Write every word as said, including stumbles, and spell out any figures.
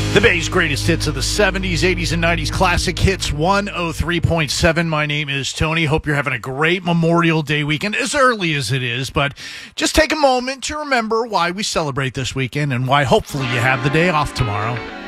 The Bay's greatest hits of the seventies, eighties, and nineties. Classic Hits one oh three point seven. My name is Tony. Hope you're having a great Memorial Day weekend, as early as it is. But just take a moment to remember why we celebrate this weekend and why hopefully you have the day off tomorrow.